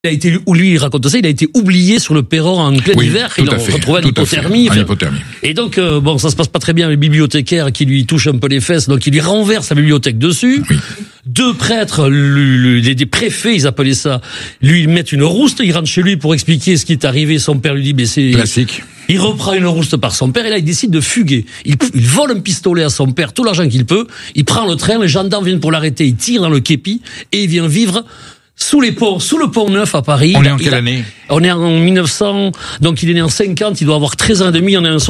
il raconte ça, il a été oublié sur le perron en plein hiver, il a retrouvé une hypothermie. Et donc, ça se passe pas très bien, les bibliothécaires qui lui touchent un peu les fesses, donc il lui renverse la bibliothèque dessus. Oui. Deux prêtres, des préfets, ils appelaient ça, lui mettent une rouste, il rentre chez lui pour expliquer ce qui est arrivé, son père lui dit, mais c'est... Classique. Il reprend une rouste par son père et là il décide de fuguer. Il vole un pistolet à son père, tout l'argent qu'il peut, il prend le train, les gendarmes viennent pour l'arrêter, il tire dans le képi et il vient vivre sous le pont Neuf à Paris. On est en quelle année? On est en 1900, donc il est né en 50, il doit avoir 13 ans et demi, on est en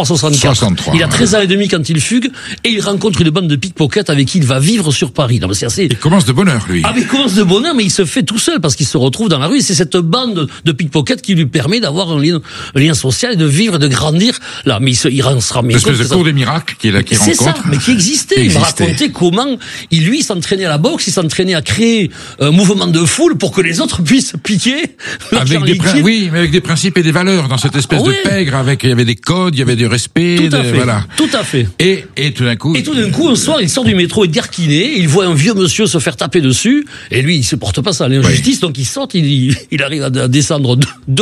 63. Il a 13 ans et demi quand il fugue, et il rencontre une bande de pickpockets avec qui il va vivre sur Paris. Non, mais c'est assez... Il commence de bonne heure, lui. Ah, mais il commence de bonne heure, mais il se fait tout seul, parce qu'il se retrouve dans la rue, et c'est cette bande de pickpockets qui lui permet d'avoir un lien social, et de vivre, et de grandir, là. Mais il se rend bien compte. L'espèce de cours des miracles qu'il rencontre. C'est ça, mais qui existait. Il m'a raconté comment, il s'entraînait à la boxe, il s'entraînait à créer un mouvement de foule pour que les autres puissent piquer. Oui, mais avec des principes et des valeurs dans cette espèce de pègre, il y avait des codes, il y avait du respect. Tout à fait. Et tout d'un coup. Un soir, il sort du métro, il est garquiné, il voit un vieux monsieur se faire taper dessus, et lui, il supporte pas ça, l'injustice, donc il sort, il arrive à descendre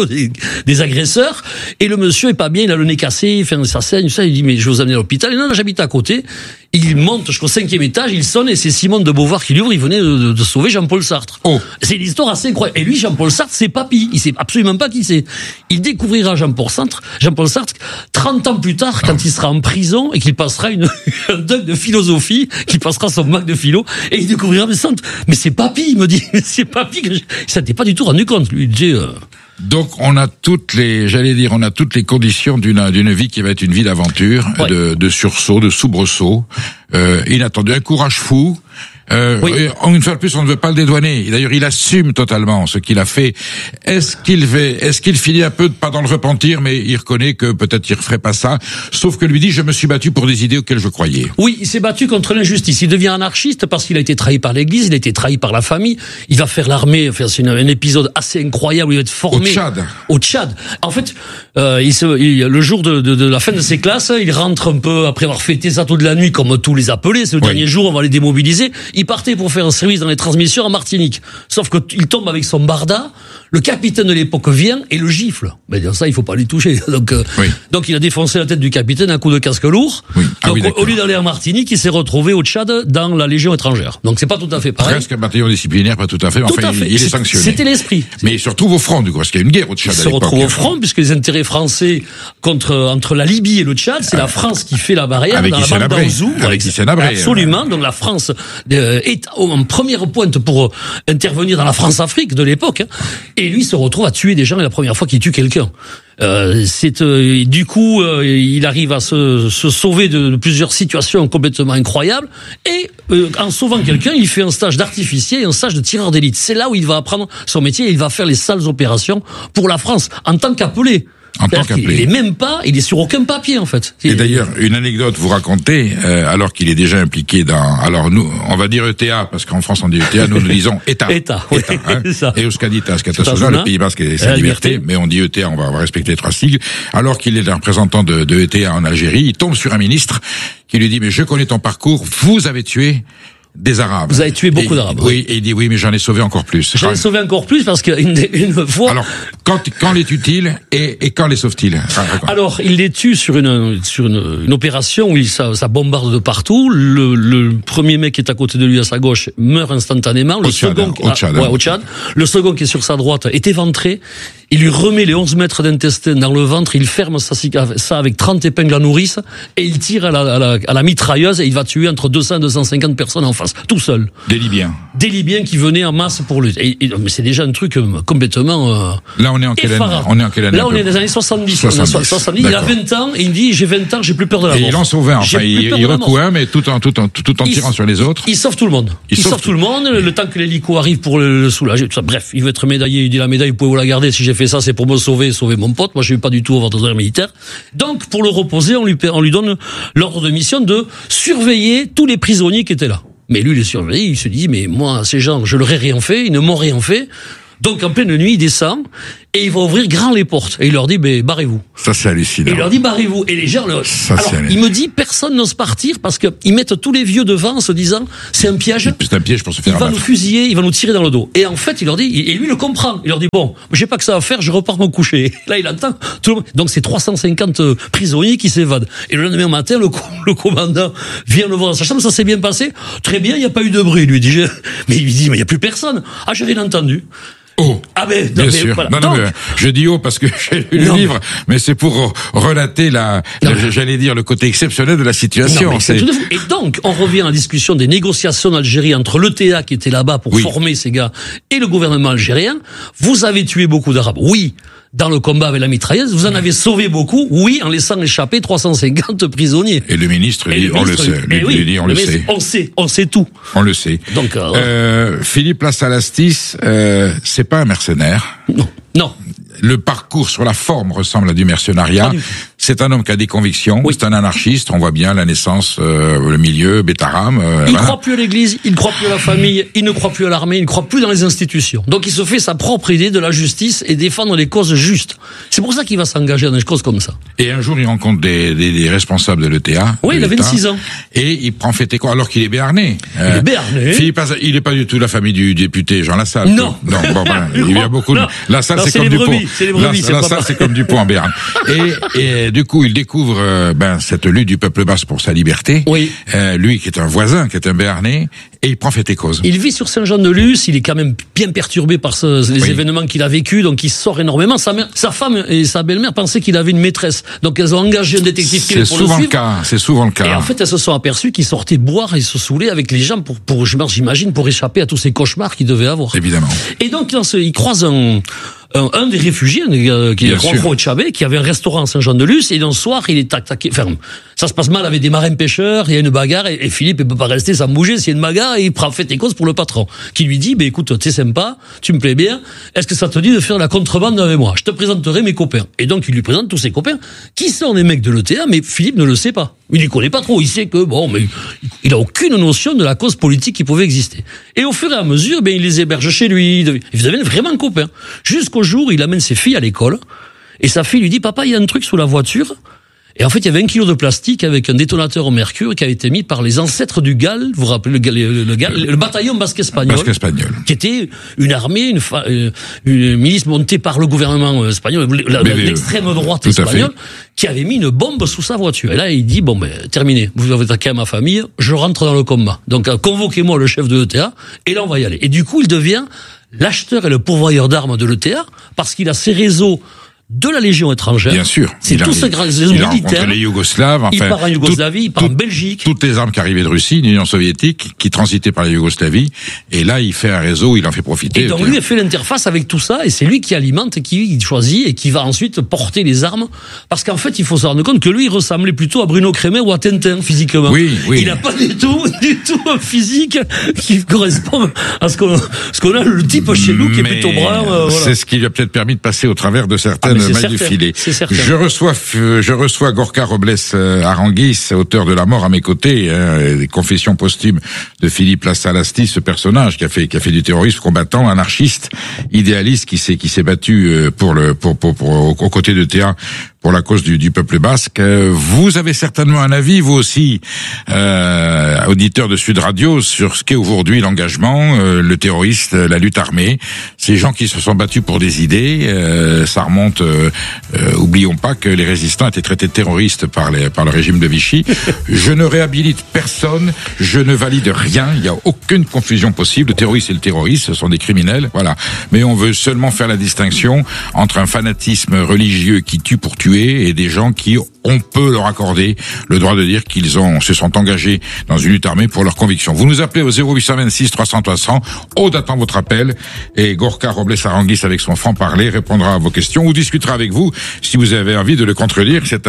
des agresseurs, et le monsieur est pas bien, il a le nez cassé, ça saigne, il dit, mais je vais vous amener à l'hôpital, et non, j'habite à côté. Il monte jusqu'au 5e étage, il sonne et c'est Simone de Beauvoir qui lui ouvre, il venait de sauver Jean-Paul Sartre. Oh. C'est une histoire assez incroyable. Et lui, Jean-Paul Sartre, c'est papy. Il sait absolument pas qui c'est. Il découvrira Jean-Paul Sartre 30 ans plus tard, quand il sera en prison et qu'il passera un doc de philosophie, qu'il passera son bac de philo, et il découvrira, mais c'est papy, il me dit, c'est papy que il s'était pas du tout rendu compte, lui, il dit, Donc on a toutes les conditions d'une vie qui va être une vie d'aventure, de sursaut, de soubresaut, inattendu, un courage fou. Une fois de plus, on ne veut pas le dédouaner. D'ailleurs, il assume totalement ce qu'il a fait. Est-ce qu'il finit un peu pas dans le repentir, mais il reconnaît que peut-être il referait pas ça. Sauf que lui dit, je me suis battu pour des idées auxquelles je croyais. Oui, il s'est battu contre l'injustice. Il devient anarchiste parce qu'il a été trahi par l'Église, il a été trahi par la famille. Il va faire l'armée. C'est un épisode assez incroyable où il va être formé. Au Tchad. En fait, le jour de la fin de ses classes, il rentre un peu après avoir fêté ça toute la nuit, comme tous les appelés. C'est le dernier jour, on va les démobiliser. Il partait pour faire un service dans les transmissions en Martinique. Sauf qu'il tombe avec son barda, le capitaine de l'époque vient et le gifle. Mais ça, il faut pas lui toucher. Donc il a défoncé la tête du capitaine à coup de casque lourd. Oui. Au lieu d'aller en Martinique, il s'est retrouvé au Tchad dans la Légion étrangère. Donc c'est pas tout à fait pareil. Presque un bataillon disciplinaire, pas tout à fait. Enfin, il est sanctionné. C'était l'esprit. Mais il se retrouve au front, du coup, parce qu'il y a une guerre au Tchad. Il se retrouve au front, puisque les intérêts français entre la Libye et le Tchad, c'est la France qui fait la barrière avec dans la bande d'Anzou. Avec Hissène Habré. Absolument. Donc la France est en première pointe pour intervenir dans la France-Afrique de l'époque, et lui se retrouve à tuer des gens, et la première fois qu'il tue quelqu'un. Du coup, il arrive à se sauver de plusieurs situations complètement incroyables, et en sauvant quelqu'un, il fait un stage d'artificier et un stage de tireur d'élite. C'est là où il va apprendre son métier, et il va faire les sales opérations pour la France, en tant qu'appelé. Il est sur aucun papier, en fait. Et d'ailleurs, une anecdote vous racontez, alors qu'il est déjà impliqué alors nous, on va dire ETA, parce qu'en France on dit ETA, nous disons État. Ça. Et Euskaditas, le Pays Basque et sa liberté, mais on dit ETA, on va respecter les trois sigles. Alors qu'il est un représentant de ETA en Algérie, il tombe sur un ministre qui lui dit, mais je connais ton parcours, vous avez tué des Arabes. Vous avez tué beaucoup d'Arabes. Oui, et il dit oui, mais j'en ai sauvé encore plus. J'en ai sauvé encore plus parce qu'une fois... Alors, quand les tue-t-il et quand les sauve-t-il? Alors, il les tue sur une opération où ça bombarde de partout. Le premier mec qui est à côté de lui à sa gauche meurt instantanément. Au Tchad. Le second qui est sur sa droite est éventré. Il lui remet les 11 mètres d'intestin dans le ventre, il ferme ça avec 30 épingles à nourrice, et il tire à la mitrailleuse, et il va tuer entre 200 et 250 personnes en face, tout seul. Des Libyens. Des Libyens qui venaient en masse pour lui. Mais c'est déjà un truc complètement Là, on est en quelle année? Là, on est dans les années 70. 70. Il a 20 ans, et il me dit, j'ai 20 ans, j'ai plus peur de la mort. Et il en sauve un, enfin, il recoue un, mais tout en tirant sur les autres. Il sauve tout le monde. Il sauve tout le monde, le temps que l'hélico arrive pour le soulager, tout ça. Bref, il veut être médaillé, il dit, la médaille, vous pouvez vous la garder, si j'ai fait ça, c'est pour me sauver mon pote. Moi, je vais pas du tout avoir de militaire. Donc, pour le reposer, on lui donne l'ordre de mission de surveiller tous les prisonniers qui étaient là. Mais lui, il est surveillé, il se dit, mais moi, ces gens, je leur ai rien fait, ils ne m'ont rien fait. Donc, en pleine nuit, il descend, et il va ouvrir grand les portes. Et il leur dit, barrez-vous. Ça, c'est hallucinant. Et il leur dit, barrez-vous. Et les gens, alors, il me dit, personne n'ose partir parce qu'ils mettent tous les vieux devant en se disant, c'est un piège. C'est un piège pour se faire abattre. Il va nous fusiller, il va nous tirer dans le dos. Et en fait, il leur dit, et lui le comprend. Il leur dit, bon, j'ai pas que ça à faire, je repars me coucher. Là, il entend tout le monde. Donc, c'est 350 prisonniers qui s'évadent. Et le lendemain matin, le commandant vient le voir dans sa chambre, ça s'est bien passé. Très bien, il n'y a pas eu de bruit, lui dit. Mais il lui dit, mais il n'y a plus personne. Ah, j'ai rien entendu. Oh, bien sûr. Voilà. Non, mais je dis parce que j'ai lu le livre, mais c'est pour relater j'allais dire le côté exceptionnel de la situation. Et donc, on revient à la discussion des négociations d'Algérie entre l'ETA qui était là-bas pour former ces gars et le gouvernement algérien. Vous avez tué beaucoup d'Arabes. Oui. Dans le combat avec la mitrailleuse, vous en avez sauvé beaucoup, oui, en laissant échapper 350 prisonniers. Et le ministre dit, on le sait. On sait tout. On le sait. Donc, Philippe Lassalastis, c'est pas un mercenaire. Non. Le parcours sur la forme ressemble à du mercenariat. C'est un homme qui a des convictions. Oui. C'est un anarchiste. On voit bien la naissance, le milieu, Betaram. Il ne croit plus à l'église, il ne croit plus à la famille, il ne croit plus à l'armée, il ne croit plus dans les institutions. Donc il se fait sa propre idée de la justice et défendre les causes justes. C'est pour ça qu'il va s'engager dans des choses comme ça. Et un jour, il rencontre des responsables de l'ETA. Oui, il a 26 ans. Et il prend fait écho, alors qu'il est béarnais. Il est béarnais. Philippe, il n'est pas du tout la famille du député Jean Lassalle. Non. Il y a beaucoup de... Lassalle, c'est comme du pot. Lassalle, c'est comme du pot en Béarn. Et du coup, il découvre cette lutte du peuple basque pour sa liberté. Oui. Lui qui est un voisin, qui est un Béarnais, et il prend fait et cause. Il vit sur Saint-Jean-de-Luz, il est quand même bien perturbé par les événements qu'il a vécus, donc il sort énormément. Sa femme et sa belle-mère pensaient qu'il avait une maîtresse, donc elles ont engagé un détective privé pour le suivre. C'est souvent le cas. Et en fait, elles se sont aperçues qu'il sortait boire et se saouler avec les gens j'imagine, pour échapper à tous ces cauchemars qu'il devait avoir. Évidemment. Et donc, il croise un des réfugiés, qui est Juanjo Echabé, qui avait un restaurant à Saint-Jean-de-Luz, et d'un soir, il est attaqué, ça se passe mal avec des marins pêcheurs, il y a une bagarre, et Philippe, il peut pas rester sans bouger, s'il y a une bagarre, et il prend fait et cause pour le patron, qui lui dit, écoute, t'es sympa, tu me plais bien, est-ce que ça te dit de faire la contrebande avec moi? Je te présenterai mes copains. Et donc, il lui présente tous ses copains, qui sont des mecs de l'ETA, mais Philippe ne le sait pas. Il les connaît pas trop, il sait que, mais il a aucune notion de la cause politique qui pouvait exister. Et au fur et à mesure, il les héberge chez lui, ils deviennent vraiment copains. Jusqu'au jour où il amène ses filles à l'école, et sa fille lui dit, papa, il y a un truc sous la voiture. Et en fait, il y avait 1 kilo de plastique avec un détonateur au mercure qui avait été mis par les ancêtres du GAL, vous vous rappelez le bataillon basque espagnol. Qui était une armée, une milice montée par le gouvernement espagnol, l'extrême droite espagnole, qui avait mis une bombe sous sa voiture. Et là, il dit, terminé, vous avez attaqué à ma famille, je rentre dans le combat. Donc, convoquez-moi le chef de l'ETA, et là, on va y aller. Et du coup, il devient l'acheteur et le pourvoyeur d'armes de l'ETA, parce qu'il a ses réseaux de la Légion étrangère. Bien sûr. C'est tout ce grand réseau militaire. Il a rencontré les Yougoslaves. Il part en Yougoslavie, il part en Belgique. Toutes les armes qui arrivaient de Russie, l'Union soviétique, qui transitaient par la Yougoslavie. Et là, il fait un réseau, il en fait profiter. Et donc lui, il fait l'interface avec tout ça, et c'est lui qui alimente, et qui choisit, et qui va ensuite porter les armes. Parce qu'en fait, il faut se rendre compte que lui, il ressemblait plutôt à Bruno Kremer ou à Tintin, physiquement. Oui. Il n'a pas du tout un physique qui correspond à ce qu'on a, le type chez nous, qui est plutôt brun. Voilà. C'est ce qui lui a peut-être permis de passer au travers de certaines mailles du filet. Je reçois Gorka Robles Aranguis, auteur de La mort à mes côtés, des confessions posthumes de Philippe Lassalastis, ce personnage qui a fait du terrorisme, combattant, anarchiste, idéaliste, qui s'est battu aux côtés de Théa pour la cause du peuple basque. Vous avez certainement un avis, vous aussi, auditeur de Sud Radio, sur ce qu'est aujourd'hui l'engagement, le terroriste, la lutte armée, ces gens qui se sont battus pour des idées. Ça remonte, oublions pas que les résistants étaient traités de terroristes par le régime de Vichy. Je ne réhabilite personne, je ne valide rien, il n'y a aucune confusion possible. Le terroriste et le terroriste, ce sont des criminels, voilà. Mais on veut seulement faire la distinction entre un fanatisme religieux qui tue pour tuer et des gens qui, on peut leur accorder le droit de dire qu'ils se sont engagés dans une lutte armée pour leurs convictions. Vous nous appelez au 0826 300 300, Aude attend votre appel, et Gorka Robles Aranguis, avec son franc-parler, répondra à vos questions ou discutera avec vous si vous avez envie de le contredire. C'est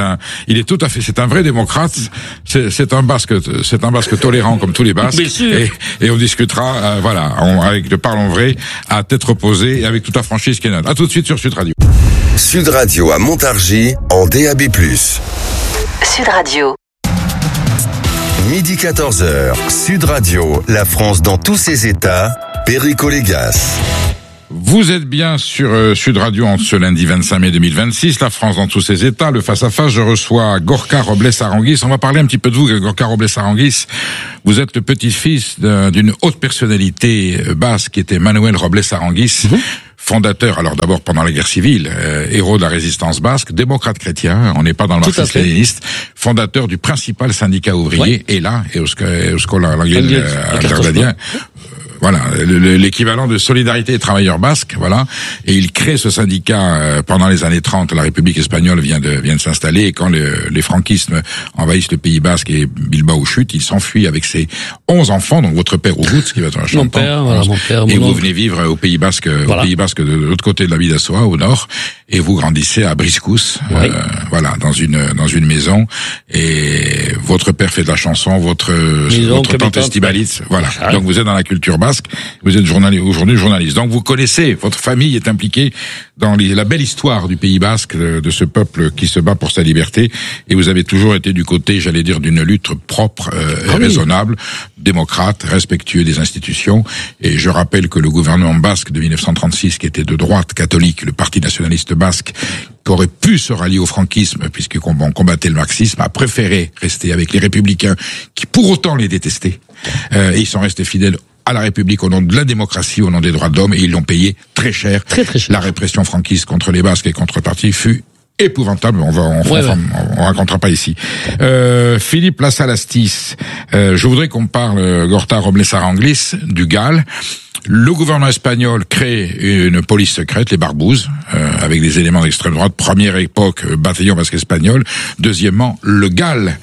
un vrai démocrate, c'est un basque tolérant comme tous les basques, et on discutera, avec le parlons vrai, à tête reposée et avec toute la franchise qui est notre. À tout de suite sur Sud Radio. Sud Radio à Montargis en DAB+. Sud Radio. Midi 14h, Sud Radio, la France dans tous ses états, Perico Légas. Vous êtes bien sur Sud Radio en ce lundi 25 mai 2026, la France dans tous ses états, le face-à-face, je reçois Gorka Robles-Aranguiz. On va parler un petit peu de vous, Gorka Robles-Aranguiz. Vous êtes le petit-fils d'une haute personnalité basque qui était Manuel Robles-Aranguiz, fondateur, alors d'abord pendant la guerre civile, héros de la résistance basque, démocrate chrétien, on n'est pas dans le marxiste-léniniste, fondateur du principal syndicat ouvrier, et là, Euskola Langile Alderdadien, voilà, l'équivalent de Solidarité des travailleurs basques, voilà. Et il crée ce syndicat pendant les années 30. La République espagnole vient de s'installer, et quand les franquismes envahissent le Pays basque et Bilbao chute, il s'enfuit avec ses 11 enfants, donc votre père Ugut, qui va être un chanteur. Mon père, et vous venez vivre au Pays basque, au Pays basque de l'autre côté de la Bidasoa, au nord, et vous grandissez à Briscous, voilà, dans une maison. Et votre père fait de la chanson, votre tante Estibaliz, voilà. Donc vous êtes dans la culture basque. Vous êtes aujourd'hui journaliste. Donc vous connaissez, votre famille est impliquée dans la belle histoire du Pays basque, de ce peuple qui se bat pour sa liberté. Et vous avez toujours été du côté, j'allais dire, d'une lutte propre et raisonnable, démocrate, respectueux des institutions. Et je rappelle que le gouvernement basque de 1936, qui était de droite catholique, le Parti nationaliste basque, qui aurait pu se rallier au franquisme, puisqu'on combattait le marxisme, a préféré rester avec les républicains, qui pour autant les détestaient. Et ils sont restés fidèles à la République au nom de la démocratie, au nom des droits de l'homme, et ils l'ont payé très cher. Très cher. La répression franquiste contre les Basques et contre le parti fut épouvantable. On racontera pas ici. Philippe Lassalastis, je voudrais qu'on parle, Gorka Robles-Aranguiz, du GAL. Le gouvernement espagnol crée une police secrète, les Barbouzes, avec des éléments d'extrême droite. Première époque, bataillon basque espagnol. Deuxièmement, le GAL,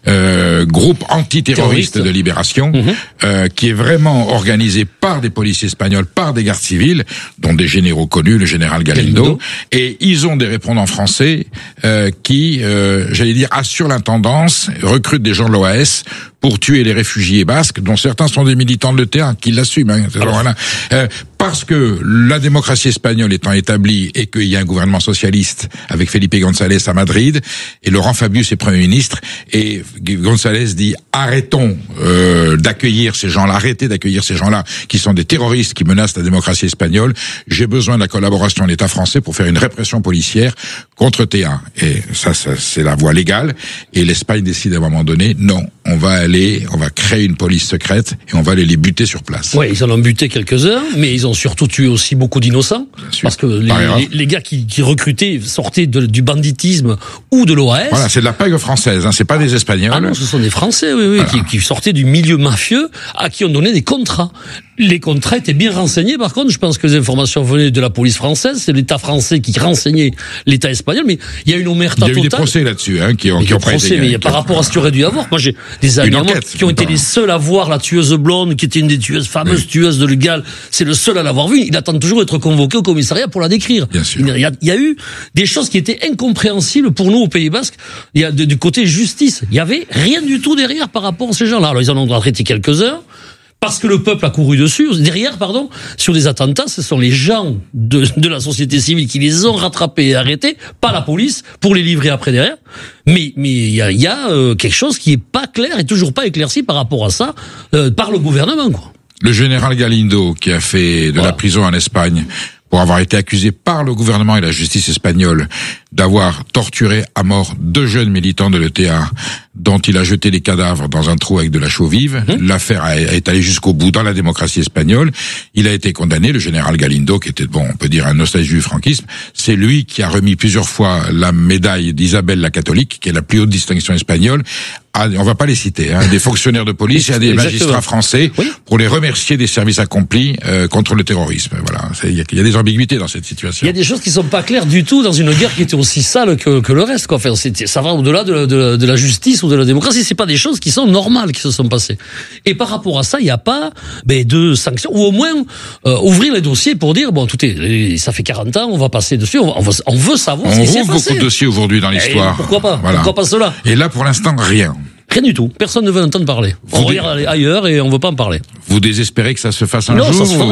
groupe antiterroriste de libération, qui est vraiment organisé par des policiers espagnols, par des gardes civils, dont des généraux connus, le général Galindo. Et ils ont des répondants français qui, j'allais dire, assurent l'intendance, recrutent des gens de l'OAS pour tuer les réfugiés basques, dont certains sont des militants de l'ETA, qui l'assument. Hein. Voilà. Parce que la démocratie espagnole étant établie et qu'il y a un gouvernement socialiste avec Felipe González à Madrid, et Laurent Fabius est Premier ministre, et González dit arrêtons d'accueillir ces gens-là, arrêtez d'accueillir ces gens-là qui sont des terroristes qui menacent la démocratie espagnole. J'ai besoin de la collaboration de l'État français pour faire une répression policière contre TA. Et ça c'est la voie légale. Et l'Espagne décide à un moment donné, non, on va créer une police secrète et on va aller les buter sur place. Oui, ils en ont buté quelques-uns, mais ils ont surtout tué aussi beaucoup d'innocents. Parce que les gars qui recrutaient sortaient du banditisme ou de l'OAS. Voilà, c'est de la pègre française, hein, c'est pas des Espagnols. Ah non, ce sont des Français, oui, voilà. qui sortaient du milieu mafieux, à qui on donnait des contrats. Les contrats étaient bien renseignés, par contre, je pense que les informations venaient de la police française, c'est l'État français qui renseignait l'État espagnol, mais il y a une omerta totale. Il y a eu des procès là-dessus, hein, qui ont pas été... Mais par rapport à ce qu'il aurait dû y avoir, moi j'ai des amis qui ont été les seuls à voir la tueuse blonde, qui était une des fameuses tueuses de l'Ugal, c'est le seul à l'avoir vu, il attend toujours d'être convoqué au commissariat pour la décrire. Bien sûr. Il y a eu des choses qui étaient incompréhensibles pour nous au Pays basque, il y a du côté justice, il y avait rien du tout derrière par rapport à ces gens-là. Alors ils en ont traité quelques-uns, parce que le peuple a couru derrière, sur des attentats, ce sont les gens de la société civile qui les ont rattrapés et arrêtés, pas la police, pour les livrer après derrière. Mais il y a quelque chose qui est pas clair et toujours pas éclairci par rapport à ça, par le gouvernement, quoi. Le général Galindo, qui a fait de la prison en Espagne, pour avoir été accusé par le gouvernement et la justice espagnole d'avoir torturé à mort 2 jeunes militants de l'ETA dont il a jeté les cadavres dans un trou avec de la chaux vive. L'affaire est allée jusqu'au bout dans la démocratie espagnole. Il a été condamné, le général Galindo, qui était, on peut dire un nostalgique du franquisme. C'est lui qui a remis plusieurs fois la médaille d'Isabelle la catholique, qui est la plus haute distinction espagnole. On va pas les citer, hein, des fonctionnaires de police et à des magistrats français pour les remercier des services accomplis contre le terrorisme. Voilà, il y a des ambiguïtés dans cette situation. Il y a des choses qui sont pas claires du tout dans une guerre qui était aussi sale que le reste, quoi. Enfin, ça va au-delà de la justice ou de la démocratie. C'est pas des choses qui sont normales qui se sont passées. Et par rapport à ça, il n'y a pas de sanctions ou au moins ouvrir les dossiers pour dire bon, ça fait 40 ans, on va passer dessus, on veut savoir ce qui s'est passé. On rouvre beaucoup de dossiers aujourd'hui dans l'histoire. Et pourquoi pas? Voilà. Pourquoi pas cela? Et là, pour l'instant, rien. Rien du tout. Personne ne veut entendre parler. On regarde ailleurs et on veut pas en parler. Vous désespérez que ça se fasse un jour? Non, ça se fera.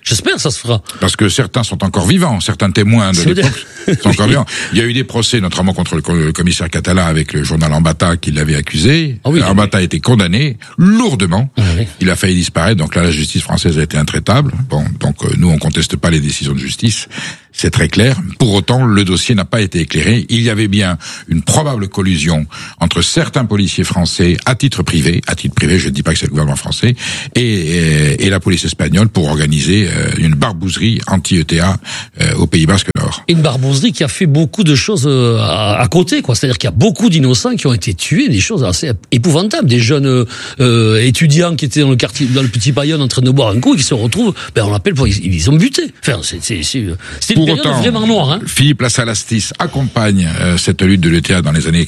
J'espère que ça se fera. Parce que certains sont encore vivants, certains témoins de l'époque sont encore vivants. Il y a eu des procès, notamment contre le commissaire Català avec le journal Ambata qui l'avait accusé. Ah oui, Ambata a été condamné lourdement. Ah oui. Il a failli disparaître, donc là la justice française a été intraitable. Bon, donc nous on conteste pas les décisions de justice. C'est très clair. Pour autant, le dossier n'a pas été éclairé. Il y avait bien une probable collusion entre certains policiers français à titre privé, je ne dis pas que c'est le gouvernement français, et la police espagnole pour organiser une barbouzerie anti-ETA au Pays Basque Nord. Une barbouzerie qui a fait beaucoup de choses à côté, quoi. C'est-à-dire qu'il y a beaucoup d'innocents qui ont été tués, des choses assez épouvantables, des jeunes étudiants qui étaient dans le quartier, dans le Petit Bayonne, en train de boire un coup et qui se retrouvent, on l'appelle, ils ont buté. Enfin, c'est pour autant, vraiment noir, hein. Philippe Lassalastis accompagne cette lutte de l'ETA dans les années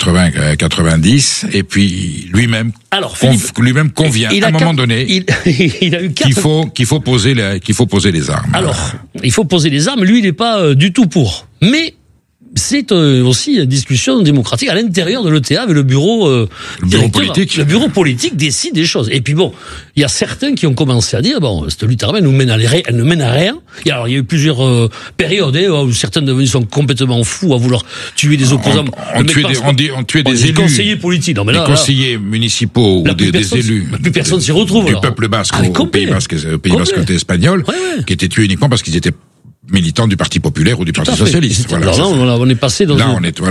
80-90, et puis lui-même convient à un moment donné il a eu qu'il faut poser les armes. Alors, il faut poser les armes. Lui, il n'est pas du tout pour. Mais c'est aussi une discussion démocratique à l'intérieur de l'ETA avec le bureau politique. Le bureau politique décide des choses. Et puis bon, il y a certains qui ont commencé à dire cette lutte armée elle ne mène à rien. Et alors il y a eu plusieurs périodes où certains devenus sont complètement fous à vouloir tuer des opposants. On tuait des élus, conseillers politiques, non mais là, des conseillers municipaux ou des élus. Plus personne s'y retrouve. Du peuple basque au Pays Basque côté espagnol, qui étaient tués uniquement parce qu'ils étaient militants du Parti populaire ou du Parti socialiste. Voilà, on est passé dans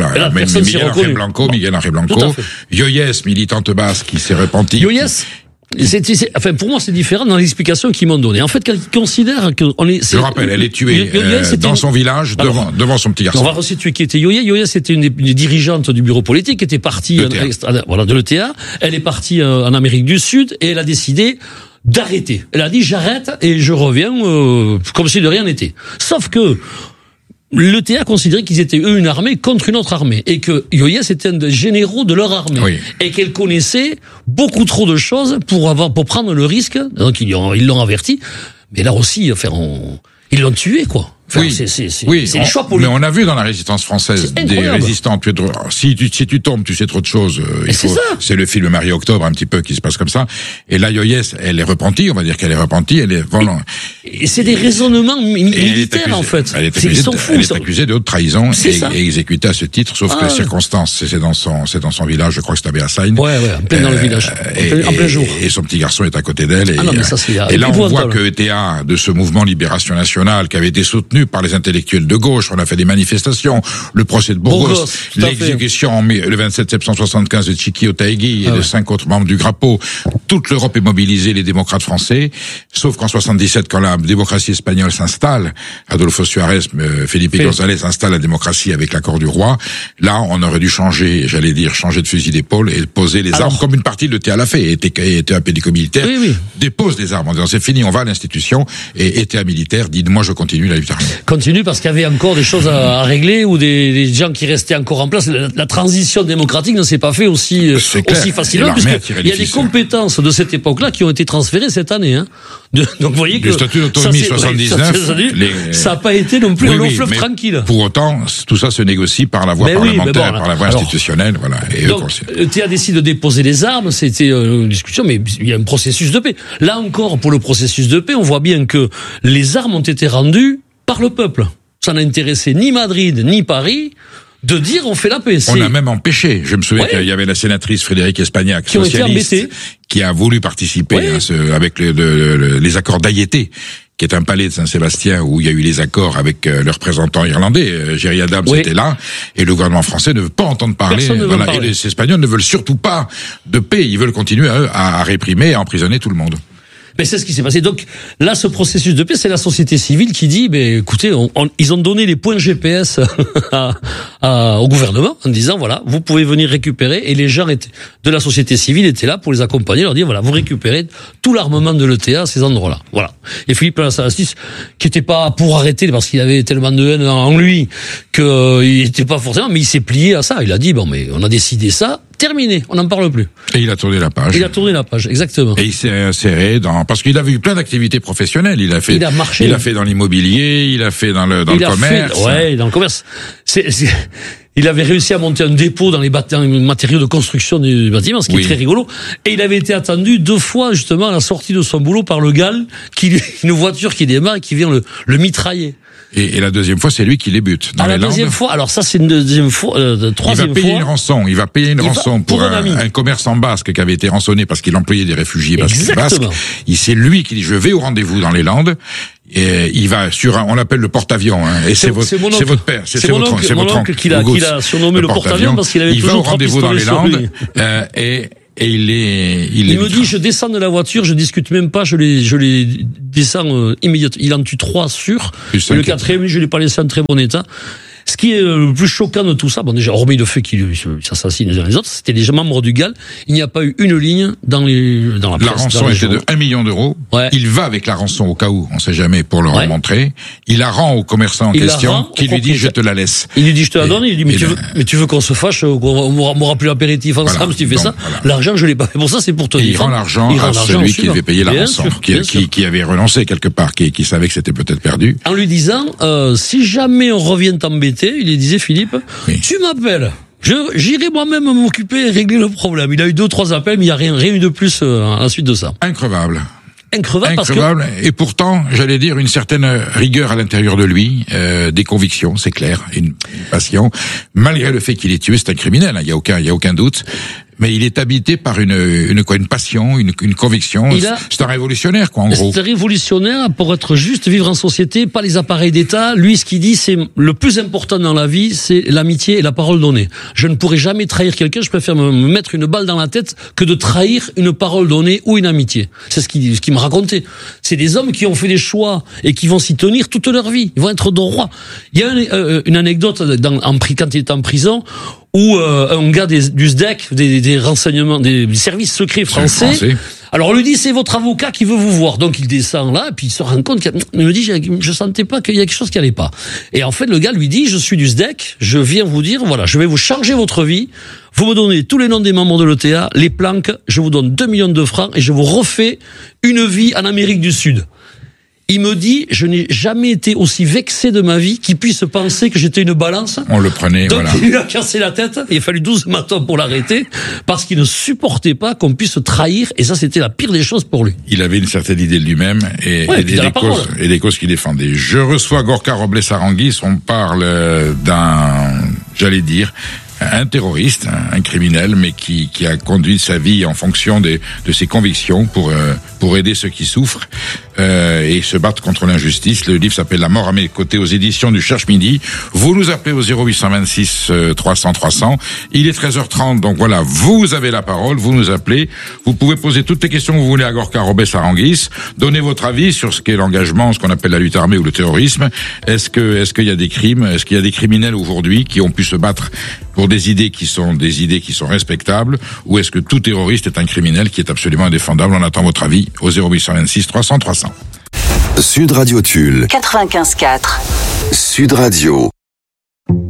Miguel Ángel Blanco, Yoyes, militante basque qui s'est repentie. Yoyes, pour moi, c'est différent dans l'explication qu'ils m'ont donnée. En fait, quand ils considèrent je rappelle, elle est tuée dans son village, devant son petit garçon. On va resituer qui était Yoyes. Yoyes, c'était une des dirigeantes du bureau politique, qui était partie, de l'ETA. Elle est partie en Amérique du Sud, et elle a décidé d'arrêter. Elle a dit j'arrête et je reviens comme si de rien n'était. Sauf que l'ETA considérait qu'ils étaient eux une armée contre une autre armée et que Yoyes était un des généraux de leur armée et qu'elle connaissait beaucoup trop de choses pour prendre le risque. Donc ils l'ont averti. Mais là aussi, ils l'ont tué, quoi. Enfin, c'est les choix politiques. Mais on a vu dans la résistance française des résistants. Si tu tombes, tu sais trop de choses. C'est le film Marie Octobre un petit peu qui se passe comme ça. Et là, Yoyes, elle est repentie. On va dire qu'elle est repentie. Et c'est des raisonnements militaires en fait. Ils sont fous. Elle est accusée de haute trahison et exécutée à ce titre. Sauf que les circonstances, c'est dans son village. Je crois que c'est à Béassagne. Ouais, en plein dans le village, en plein jour. Et son petit garçon est à côté d'elle. Et là, on voit que ETA, de ce mouvement Libération Nationale, qui avait été soutenu par les intellectuels de gauche, on a fait des manifestations, le procès de Burgos, l'exécution le 27 septembre 1975 de Chiqui Otaegui et de 5 autres membres du Grapo. Toute l'Europe est mobilisée, les démocrates français, sauf qu'en 77, quand la démocratie espagnole s'installe, Adolfo Suárez, Felipe González installe la démocratie avec l'accord du roi, là, on aurait dû changer de fusil d'épaule et poser les armes, comme une partie de l'ETA l'a fait, était un pédico-militaire, dépose les armes en disant c'est fini, on va à l'institution, et ETA militaire dit moi je continue la lutte armée. Continue parce qu'il y avait encore des choses à régler ou des gens qui restaient encore en place. La transition démocratique ne s'est pas fait aussi facilement puisqu'il y a des compétences de cette époque-là qui ont été transférées cette année. Hein. Donc vous voyez que le statut d'autonomie 79, ça n'a pas été non plus un long fleuve tranquille. Pour autant, tout ça se négocie par la voie parlementaire, par la voie institutionnelle. Voilà. Et donc, ETA décide de déposer les armes. C'était une discussion, mais il y a un processus de paix. Là encore, pour le processus de paix, on voit bien que les armes ont été rendues par le peuple. Ça n'a intéressé ni Madrid ni Paris de dire on fait la paix. On a même empêché. Je me souviens qu'il y avait la sénatrice Frédérique Espagnac, socialiste, qui a voulu participer avec les accords d'Ayété, qui est un palais de Saint-Sébastien où il y a eu les accords avec le représentant irlandais. Gerry Adams était là, et le gouvernement français ne veut pas entendre parler. Et les Espagnols ne veulent surtout pas de paix. Ils veulent continuer à réprimer et à emprisonner tout le monde. Mais c'est ce qui s'est passé. Donc là, ce processus de paix, c'est la société civile qui dit, écoutez, ils ont donné les points GPS au gouvernement en disant, voilà, vous pouvez venir récupérer. Et les gens de la société civile étaient là pour les accompagner, leur dire, voilà, vous récupérez tout l'armement de l'ETA à ces endroits-là. Voilà. Et Philippe Lassalastis, qui était pas pour arrêter parce qu'il avait tellement de haine en lui qu'il était pas forcément, mais il s'est plié à ça. Il a dit, mais on a décidé ça. Terminé, on n'en parle plus. Et il a tourné la page. Exactement. Et il s'est inséré parce qu'il avait eu plein d'activités professionnelles. Il a fait dans l'immobilier, il a fait dans le commerce. Dans le commerce. Il avait réussi à monter un dépôt dans les matériaux de construction du bâtiment, ce qui est très rigolo. Et il avait été attendu 2 fois, justement, à la sortie de son boulot par le GAL, une voiture qui démarre et qui vient le mitrailler. Et la deuxième fois, c'est lui qui les bute. Dans la deuxième fois, alors ça c'est une deuxième fois, troisième fois. Il va payer une rançon pour un commerçant basque qui avait été rançonné parce qu'il employait des réfugiés basques. C'est lui qui dit, je vais au rendez-vous dans les Landes. Et il va sur on l'appelle le porte-avions, hein, et c'est votre père, c'est votre oncle qui l'a surnommé le porte-avions parce qu'il avait toujours 3 pistolets sur lui. Et il me dit, je descends de la voiture, je discute même pas, je les descends immédiatement. Il en tue 3 sûrs. Le 4e, je l'ai pas laissé en très bon état. Ce qui est le plus choquant de tout ça, bon déjà, hormis le fait qu'ils s'assassinent les uns les autres, c'était les membres du GAL. Il n'y a pas eu une ligne dans la presse. La rançon était de 1 million d'euros. Ouais. Il va avec la rançon au cas où, on sait jamais, pour le remontrer. Il la rend au commerçant en question, qui lui dit, je te la laisse. Il lui dit, je te la donne. Il dit, mais tu veux qu'on se fâche, qu'on m'aura plus l'apéritif ensemble si tu fais ça. Voilà. L'argent, je l'ai pas fait pour ça, c'est pour te dire. Il rend l'argent à celui qui devait payer la rançon, qui avait renoncé quelque part, qui savait que c'était peut-être perdu. En lui disant, si jamais on revient t'embêter, il disait, Philippe, tu m'appelles. J'irai moi-même m'occuper et régler le problème. Il a eu 2-3 appels, mais il n'y a rien eu de plus à la suite de ça. Increvable. Parce que... Et pourtant, j'allais dire, une certaine rigueur à l'intérieur de lui, des convictions, c'est clair, une passion. Malgré le fait qu'il est tué, c'est un criminel, il y a aucun doute. Mais il est habité par une passion, une conviction. C'est un révolutionnaire, quoi, en gros. C'est un révolutionnaire pour être juste, vivre en société, pas les appareils d'État. Lui, ce qu'il dit, c'est le plus important dans la vie, c'est l'amitié et la parole donnée. Je ne pourrai jamais trahir quelqu'un, je préfère me mettre une balle dans la tête que de trahir une parole donnée ou une amitié. C'est ce qu'il me racontait. C'est des hommes qui ont fait des choix et qui vont s'y tenir toute leur vie. Ils vont être droits. Il y a une anecdote quand il était en prison, où un gars du SDEC, des renseignements, des services secrets français. Alors on lui dit, c'est votre avocat qui veut vous voir. Donc il descend là, et puis il se rend compte il me dit, je sentais pas qu'il y a quelque chose qui allait pas. Et en fait, le gars lui dit, je suis du SDEC, je viens vous dire, voilà, je vais vous changer votre vie. Vous me donnez tous les noms des membres de l'ETA, les planques, je vous donne 2 millions de francs et je vous refais une vie en Amérique du Sud. Il me dit, je n'ai jamais été aussi vexé de ma vie qu'il puisse penser que j'étais une balance. On le prenait, donc, voilà. Il lui a cassé la tête. Il a fallu 12 matins pour l'arrêter parce qu'il ne supportait pas qu'on puisse trahir. Et ça, c'était la pire des choses pour lui. Il avait une certaine idée de lui-même et des causes qu'il défendait. Je reçois Gorka Robles-Aranguis. On parle un terroriste, un criminel, mais qui a conduit sa vie en fonction de ses convictions pour aider ceux qui souffrent et se battre contre l'injustice. Le livre s'appelle La mort à mes côtés aux éditions du Cherche-Midi. Vous nous appelez au 0826 300 300. Il est 13h30, donc voilà, vous avez la parole, vous nous appelez. Vous pouvez poser toutes les questions que vous voulez à Gorka Robles-Aranguis. Donnez votre avis sur ce qu'est l'engagement, ce qu'on appelle la lutte armée ou le terrorisme. Est-ce qu'il y a des crimes? Est-ce qu'il y a des criminels aujourd'hui qui ont pu se battre pour des idées qui sont respectables, ou est-ce que tout terroriste est un criminel qui est absolument indéfendable? On attend votre avis au 0826 300 300. Sud Radio Tulle 95.4. Sud Radio.